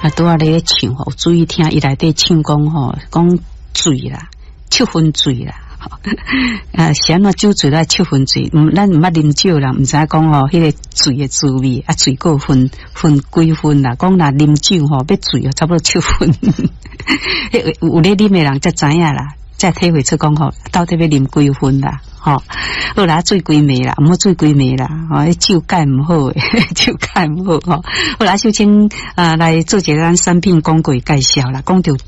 拄仔咧唱吼，注意听伊内底唱讲吼，讲醉啦，7分醉啦。是安怎酒醉啦7分醉？咱毋捌啉酒啦，毋知讲吼，迄个醉的滋味啊，醉过分几分啦？讲若啉酒吼，要醉哦，差不多7分。有咧啉的人才知影啦，才体会出讲吼，到底要啉几分啦？吼，好啦，醉几暝啦，毋好醉几暝啦，酒解毋好诶，酒解毋好吼。好啦，首先来做一个咱产品广告介绍啦，讲到